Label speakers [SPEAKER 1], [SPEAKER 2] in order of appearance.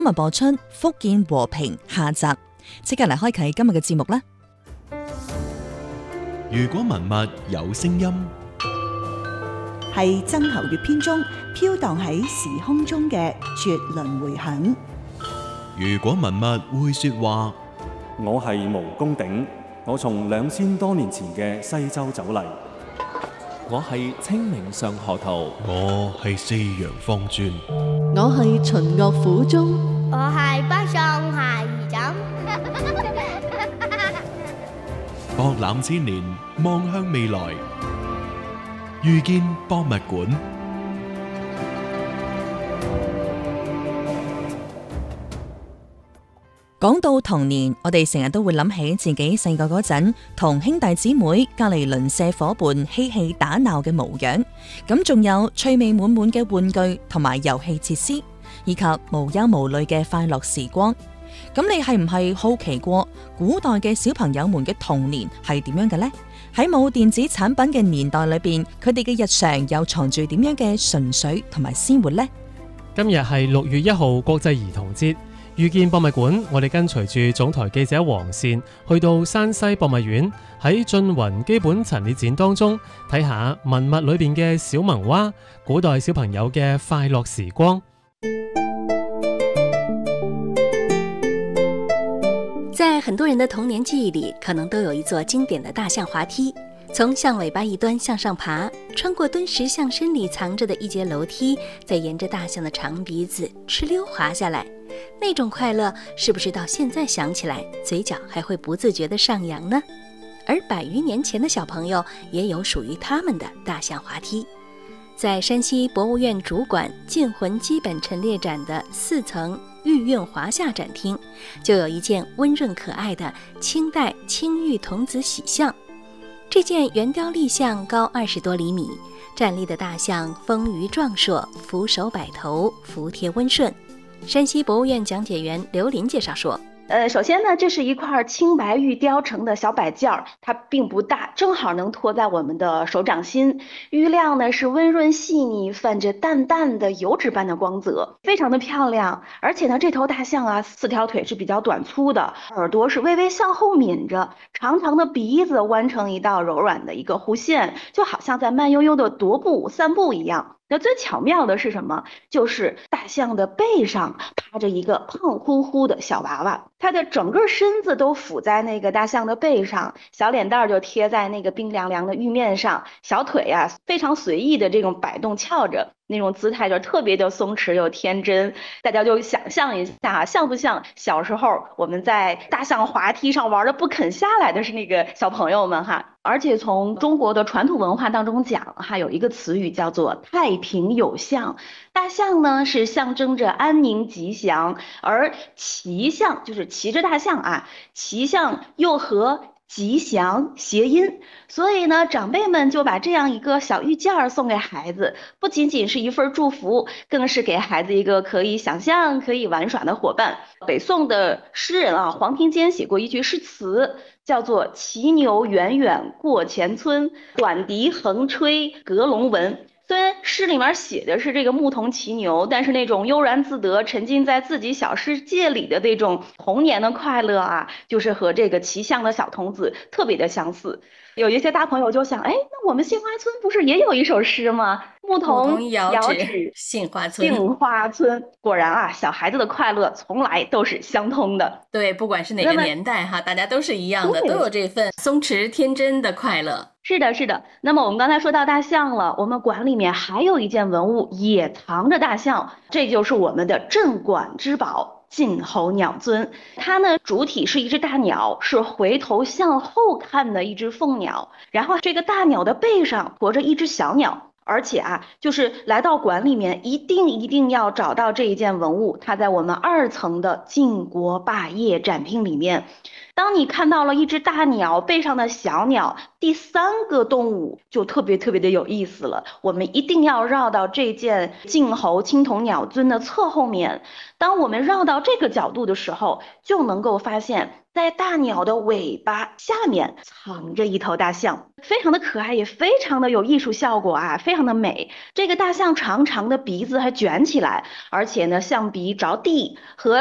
[SPEAKER 1] 今日播出福建和平下集，即刻嚟開啟今日嘅節目啦。
[SPEAKER 2] 如果文物有聲音，
[SPEAKER 3] 係曾侯乙編中飄蕩喺時空中嘅絕倫迴響。
[SPEAKER 2] 如果文物會說話，
[SPEAKER 4] 我係毛公鼎，我從2000多年前嘅西周走嚟。
[SPEAKER 5] 我係清明上河圖，
[SPEAKER 2] 我係四陽方尊，
[SPEAKER 6] 我係秦岳府中，
[SPEAKER 7] 我係北宋孩兒枕。
[SPEAKER 2] 博覽千年，望向未來，遇見博物館。
[SPEAKER 1] 講到童年，我哋成日都會諗起自己細個嗰陣，同兄弟姊妹、隔籬鄰舍伙伴嬉戲打鬧嘅模樣。咁仲有趣味滿滿嘅玩具同埋遊戲設施，以及無憂無慮嘅快樂時光。咁你係唔係好奇過古代嘅小朋友們嘅童年係點樣嘅呢？喺冇電子產品嘅年代裏邊，佢哋嘅日常又藏住點樣嘅純粹同埋鮮活呢？
[SPEAKER 8] 今日係6月1號國際兒童節。遇見博物館，我哋跟隨住總台記者黃善去到山西博物院，喺縉雲基本陳列展當中睇下文物裏邊嘅小萌娃，古代小朋友嘅快樂時光。
[SPEAKER 9] 在很多人的童年記憶裡，可能都有一座經典的大象滑梯。從象尾巴一端向上爬，穿過敦實象身裡藏着的一節樓梯，再沿着大象的長鼻子哧溜滑下來。那種快樂是不是到現在想起來，嘴角還會不自覺地上揚呢？而100餘年前的小朋友也有屬於他們的大象滑梯。在山西博物院主館鎮魂基本陳列展的4層御苑華夏展廳，就有一件溫潤可愛的清代青玉童子洗象。這件圓雕立象高20多厘米，站立的大象豐腴壯碩，俯首擺頭，服帖溫順。山西博物院講解員劉林介紹說，
[SPEAKER 10] 首先呢，這是一塊青白玉雕成的小擺件兒，它並不大，正好能托在我們的手掌心。玉亮呢是溫潤細膩，泛着淡淡的油脂般的光澤，非常的漂亮。而且呢，這頭大象啊，4條腿是比較短粗的，耳朵是微微向後抿着，長長的鼻子彎成一道柔軟的一個弧線，就好像在慢悠悠的踱步散步一樣。那最巧妙的是什麼？就是大象的背上趴着一個胖乎乎的小娃娃，它的整個身子都俯在那個大象的背上，小臉蛋就貼在那個冰涼涼的玉面上，小腿啊非常隨意的這種擺動翹着，那種姿態就特別的鬆弛又天真。大家就想象一下，像不像小時候我們在大象滑梯上玩的不肯下來的是那個小朋友們哈？而且從中國的傳統文化當中講哈，有一個詞語叫做太平有象。大象呢是象徵着安寧吉祥，而騎象就是騎着大象啊，騎象又和吉祥諧音，所以呢，長輩們就把這樣一個小玉件兒送給孩子，不僅僅是一份祝福，更是給孩子一個可以想象、可以玩耍的夥伴。北宋的詩人啊，黃庭堅寫過一句詩詞，叫做“騎牛遠遠過前村，短笛橫吹閣龍聞”。雖然詩裡面寫的是這個牧童騎牛，但是那種悠然自得、沉浸在自己小世界裡的那種童年的快樂啊，就是和這個騎象的小童子特別的相似。有一些大朋友就想，哎，那我們杏花村不是也有一首詩嗎？牧童遙指
[SPEAKER 9] 杏花村。
[SPEAKER 10] 杏花村，果然啊，小孩子的快樂從來都是相通的。
[SPEAKER 9] 對，不管是哪個年代哈，大家都是一樣的，都有這份鬆弛天真的快樂。
[SPEAKER 10] 是的，是的。那麼我們剛才說到大象了，我們館裡面還有一件文物也藏着大象，這就是我們的鎮館之寶晉侯鳥尊。它呢主體是一隻大鳥，是回頭向後看的一隻鳳鳥，然後這個大鳥的背上馱着一隻小鳥。而且啊，就是來到館裡面一定要找到這一件文物，它在我們2層的晉國霸業展廳裡面。當你看到了一隻大鳥背上的小鳥， 第3个动物就特别的有意思了，我们一定要绕到这件镜猴青铜鸟尊的侧后面。当我们绕到这个角度的时候，就能够发现在大鸟的尾巴下面藏着一头大象，非常的可爱，也非常的有艺术效果啊，非常的美。这个大象长长的鼻子还卷起来，而且呢象鼻着地，和